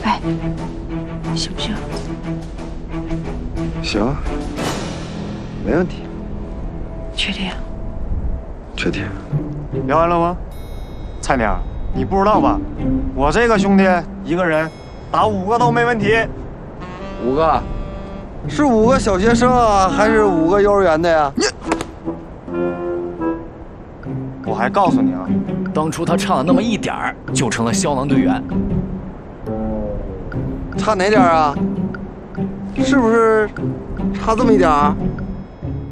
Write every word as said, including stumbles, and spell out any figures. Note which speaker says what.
Speaker 1: 哎，行不行？
Speaker 2: 行，没问题。
Speaker 1: 确定？
Speaker 2: 确定。
Speaker 3: 聊完了吗？菜鸟，你不知道吧？我这个兄弟一个人打五个都没问题。
Speaker 2: 五个？是五个小学生啊，还是五个幼儿园的呀？你，
Speaker 3: 我还告诉你啊，
Speaker 4: 当初他差了那么一点儿，就成了消防队员。
Speaker 2: 差哪点啊？是不是差这么一点啊？